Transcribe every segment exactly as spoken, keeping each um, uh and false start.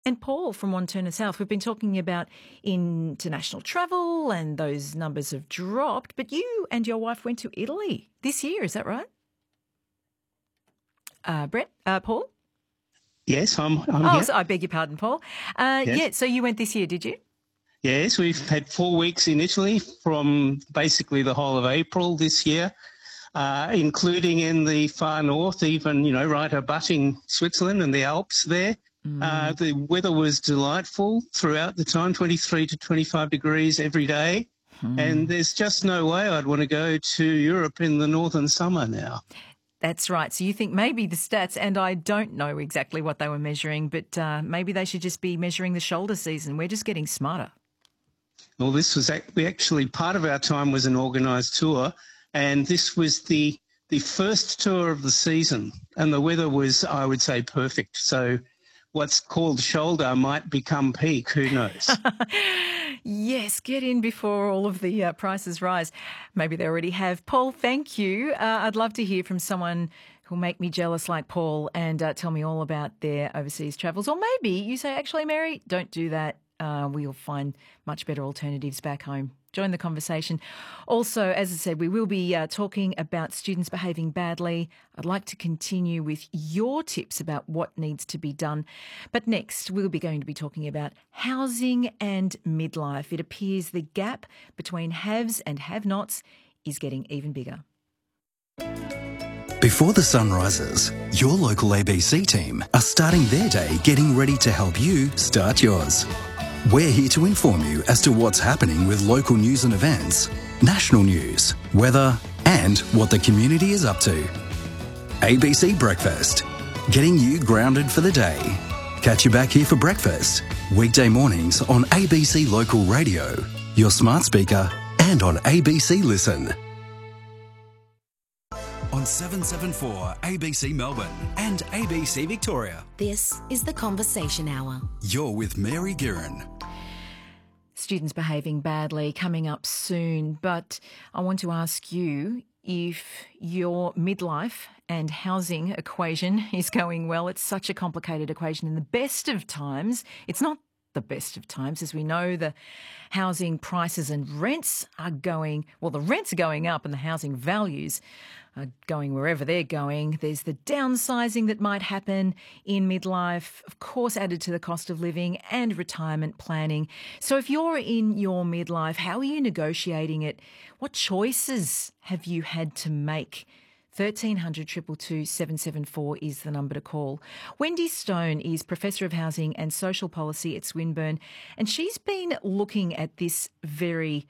And Paul from Wantirna South, we've been talking about international travel and those numbers have dropped, but you and your wife went to Italy this year, is that right? Uh, Brett, uh, Paul? Yes, I'm, I'm oh, here. So I beg your pardon, Paul. Uh, Yes. Yeah, so you went this year, did you? Yes, we've had four weeks in Italy from basically the whole of April this year, uh, including in the far north, even, you know, right abutting Switzerland and the Alps there. Mm. Uh, the weather was delightful throughout the time, twenty-three to twenty-five degrees every day. Hmm. And there's just no way I'd want to go to Europe in the northern summer now. That's right. So you think maybe the stats, and I don't know exactly what they were measuring, but uh, maybe they should just be measuring the shoulder season. We're just getting smarter. Well, this was actually part of our time was an organised tour, and this was the the first tour of the season, and the weather was, I would say, perfect. So what's called shoulder might become peak, who knows? Yes, get in before all of the uh, prices rise. Maybe they already have. Paul, thank you. Uh, I'd love to hear from someone who'll make me jealous like Paul and uh, tell me all about their overseas travels. Or maybe you say, actually, Mary, don't do that. Uh, we'll find much better alternatives back home. Join the conversation. Also, as I said, we will be uh, talking about students behaving badly. I'd like to continue with your tips about what needs to be done. But next, we'll be going to be talking about housing and midlife. It appears the gap between haves and have-nots is getting even bigger. Before the sun rises, your local A B C team are starting their day getting ready to help you start yours. We're here to inform you as to what's happening with local news and events, national news, weather, and what the community is up to. A B C Breakfast, getting you grounded for the day. Catch you back here for breakfast, weekday mornings on A B C Local Radio, your smart speaker, and on A B C Listen. On seven seventy-four A B C Melbourne and A B C Victoria. This is the Conversation Hour. You're with Mary Guerin. Students behaving badly coming up soon, but I want to ask you if your midlife and housing equation is going well. It's such a complicated equation. In the best of times, it's not the best of times. As we know, the housing prices and rents are going, well, the rents are going up and the housing values are going wherever they're going. There's the downsizing that might happen in midlife, of course, added to the cost of living and retirement planning. So if you're in your midlife, how are you negotiating it? What choices have you had to make? thirteen hundred, two two two, seven seven four is the number to call. Wendy Stone is Professor of Housing and Social Policy at Swinburne, and she's been looking at this very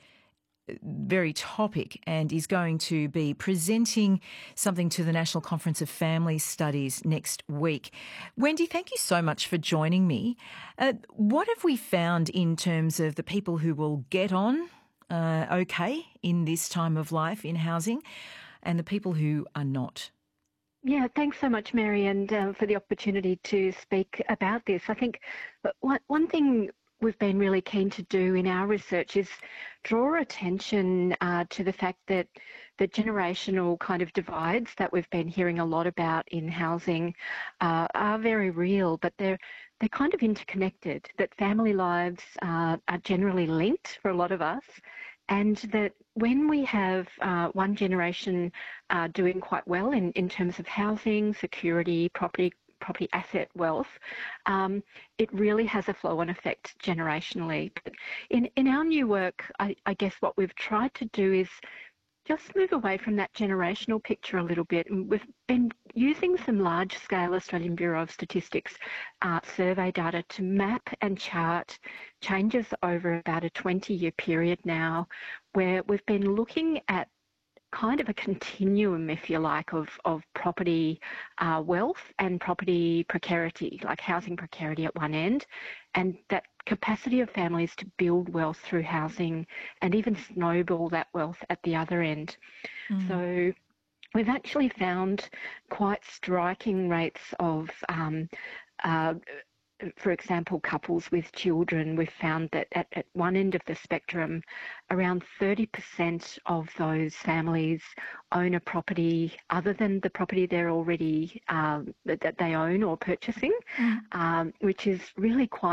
very topic and is going to be presenting something to the National Conference of Family Studies next week. Wendy, thank you so much for joining me. Uh, what have we found in terms of the people who will get on uh, okay in this time of life in housing and the people who are not? Yeah, thanks so much, Mary, and uh, for the opportunity to speak about this. I think one, one thing we've been really keen to do in our research is draw attention uh, to the fact that the generational kind of divides that we've been hearing a lot about in housing uh, are very real, but they're they're kind of interconnected, that family lives uh, are generally linked for a lot of us, and that when we have uh, one generation uh, doing quite well in, in terms of housing, security, property, property asset wealth, um, it really has a flow-on effect generationally. But in, in our new work, I, I guess what we've tried to do is just move away from that generational picture a little bit. And we've been using some large-scale Australian Bureau of Statistics uh, survey data to map and chart changes over about a twenty-year period now, where we've been looking at kind of a continuum, if you like, of, of property uh, wealth and property precarity, like housing precarity at one end, and that capacity of families to build wealth through housing and even snowball that wealth at the other end. Mm. So we've actually found quite striking rates of um, uh, for example, couples with children, we've found that at, at one end of the spectrum, around thirty percent of those families own a property other than the property they're already um, that, that they own or purchasing, mm. um, which is really quite